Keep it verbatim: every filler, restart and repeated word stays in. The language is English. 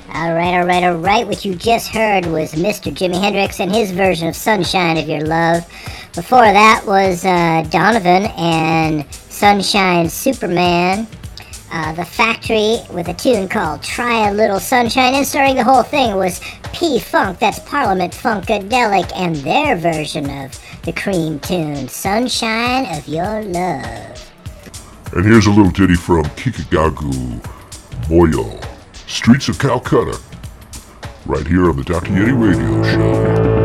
Alright, alright, alright. What you just heard was Mister Jimi Hendrix and his version of Sunshine of Your Love. Before that was uh, Donovan and Sunshine Superman. Uh, the Factory with a tune called Try a Little Sunshine, and starting the whole thing was P-Funk, that's Parliament Funkadelic, and their version of the Cream tune, Sunshine of Your Love. And here's a little ditty from Kikagagu Moyo, Streets of Calcutta, right here on the Doctor Yeti Radio Show.